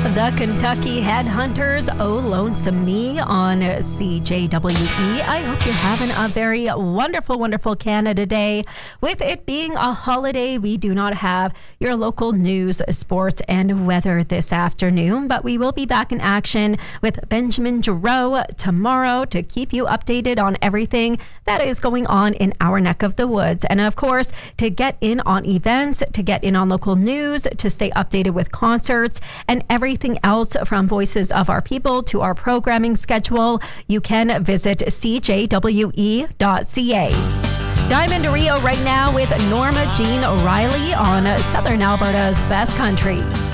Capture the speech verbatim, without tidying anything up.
the Kentucky Headhunters, Oh Lonesome Me on C J W E. I hope you're having a very wonderful, wonderful Canada Day. With it being a holiday, we do not have your local news, sports, and weather this afternoon, but we will be back in action with Benjamin Giroux tomorrow to keep you updated on everything that is going on in our neck of the woods. And of course, to get in on events, to get in on local news, to stay updated with concerts, and everything else from Voices of Our People to our programming schedule, you can visit c j w e dot c a. Diamond Rio right now with Norma Jean O'Reilly on Southern Alberta's Best Country.